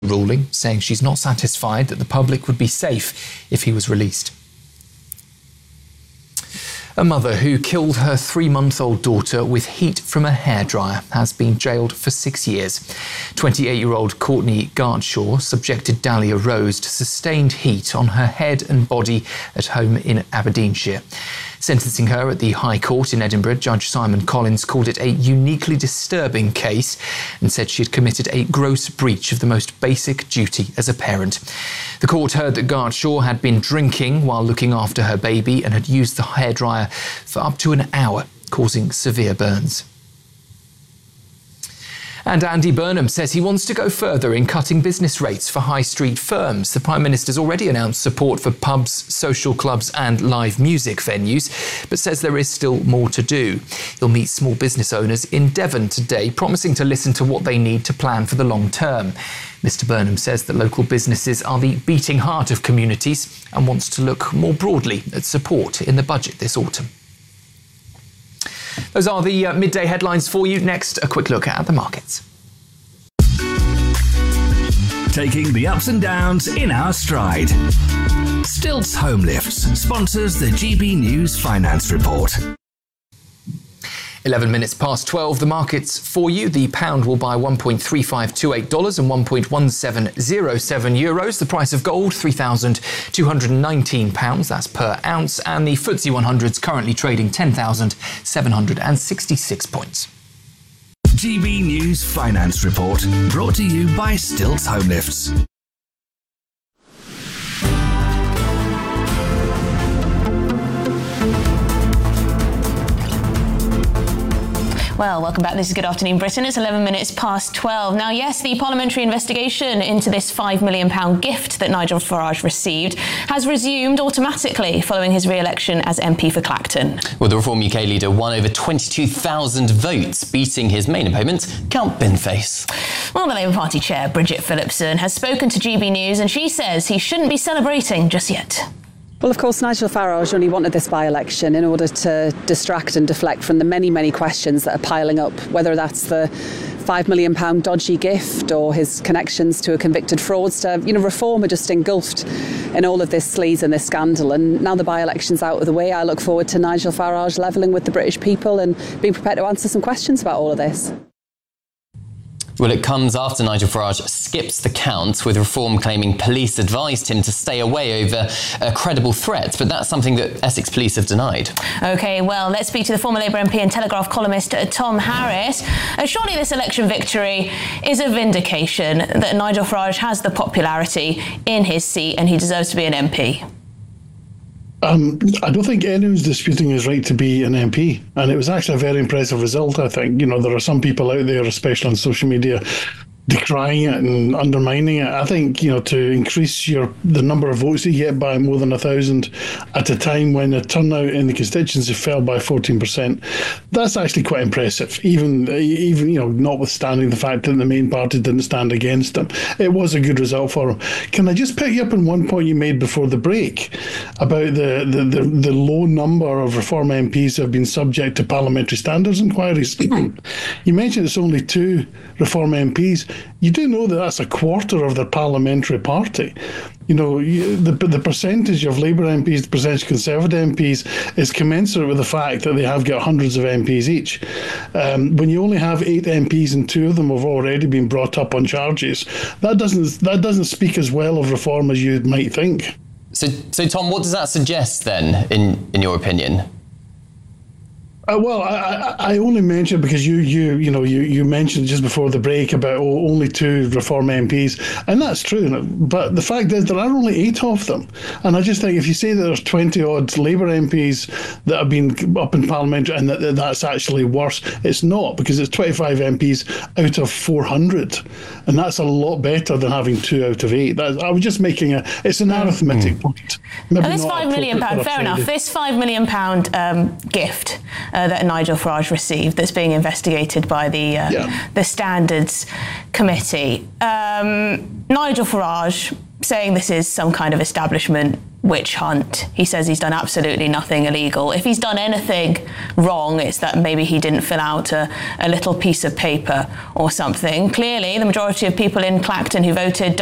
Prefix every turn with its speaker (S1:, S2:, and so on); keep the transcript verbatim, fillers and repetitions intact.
S1: ruling, saying she's not satisfied that the public would be safe if he was released. A mother who killed her three-month-old daughter with heat from a hairdryer has been jailed for six years. twenty-eight-year-old Courtney Gartshaw subjected Dahlia Rose to sustained heat on her head and body at home in Aberdeenshire. Sentencing her at the High Court in Edinburgh, Judge Simon Collins called it a uniquely disturbing case and said she had committed a gross breach of the most basic duty as a parent. The court heard that Gartshaw had been drinking while looking after her baby and had used the hairdryer for up to an hour, causing severe burns. And Andy Burnham says he wants to go further in cutting business rates for high street firms. The Prime Minister's already announced support for pubs, social clubs and live music venues, but says there is still more to do. He'll meet small business owners in Devon today, promising to listen to what they need to plan for the long term. Mister Burnham says that local businesses are the beating heart of communities and wants to look more broadly at support in the budget this autumn. Those are the uh, midday headlines for you. Next, a quick look at the markets.
S2: Taking the ups and downs in our stride. Stilts Home Lifts sponsors the G B News Finance Report.
S1: eleven minutes past twelve, the markets for you. The pound will buy one point three five two eight dollars and one point one seven zero seven euros. The price of gold, three thousand two hundred nineteen pounds, that's per ounce. And the F T S E one hundred is currently trading ten thousand seven hundred sixty-six points.
S2: G B News Finance Report, brought to you by Stilts Home Lifts.
S3: Well, welcome back. This is Good Afternoon Britain. It's eleven minutes past twelve. Now, yes, the parliamentary investigation into this five million pounds gift that Nigel Farage received has resumed automatically following his re-election as M P for Clacton.
S4: Well, the Reform U K leader won over twenty-two thousand votes, beating his main opponent, Count Binface.
S3: Well, the Labour Party chair, Bridget Phillipson, has spoken to G B News and she says he shouldn't be celebrating just yet.
S5: Well, of course, Nigel Farage only wanted this by-election in order to distract and deflect from the many, many questions that are piling up, whether that's the five million pounds dodgy gift or his connections to a convicted fraudster. You know, Reform are just engulfed in all of this sleaze and this scandal. And now the by-election's out of the way, I look forward to Nigel Farage levelling with the British people and being prepared to answer some questions about all of this.
S4: Well, it comes after Nigel Farage skips the count, with Reform claiming police advised him to stay away over a credible threat. But that's something that Essex Police have denied. OK, well, let's speak to the former Labour M P and Telegraph columnist Tom Harris. Uh, surely this election victory is a vindication that Nigel Farage has the popularity in his seat and he deserves to be an M P.
S6: Um, I don't think anyone's disputing his right to be an M P, and it was actually a very impressive result, I think. You know, there are some people out there, especially on social media, decrying it and undermining it. I think, you know, to increase your the number of votes you get by more than a thousand at a time when the turnout in the constituency fell by fourteen percent, that's actually quite impressive, even, even you know, notwithstanding the fact that the main party didn't stand against him. It was a good result for him. Can I just pick you up on one point you made before the break about the, the, the, the low number of Reform M Ps who have been subject to parliamentary standards inquiries? You mentioned it's only two Reform M Ps. You do know that that's a quarter of their parliamentary party. You know, you, the the percentage of Labour M Ps, the percentage of Conservative M Ps is commensurate with the fact that they have got hundreds of M Ps each. Um, when you only have eight M Ps and two of them have already been brought up on charges, that doesn't that doesn't speak as well of Reform as you might think.
S4: So, so Tom, what does that suggest then, in in your opinion?
S6: Uh, well, I, I only mentioned because you you you know you, you mentioned just before the break about oh, only two Reform M Ps, and that's true. But the fact is there are only eight of them, and I just think if you say that there's twenty odd Labour M Ps that have been up in Parliament and that, that that's actually worse, it's not, because it's twenty-five M Ps out of four hundred, and that's a lot better than having two out of eight. That's, I was just making a it's an arithmetic mm. point.
S3: Now this five million pound, fair enough. This five million pound um, gift. Uh, that Nigel Farage received that's being investigated by the uh, yeah. the Standards Committee. Um, Nigel Farage saying this is some kind of establishment witch hunt. He says he's done absolutely nothing illegal. If he's done anything wrong, it's that maybe he didn't fill out a, a little piece of paper or something. Clearly, the majority of people in Clacton who voted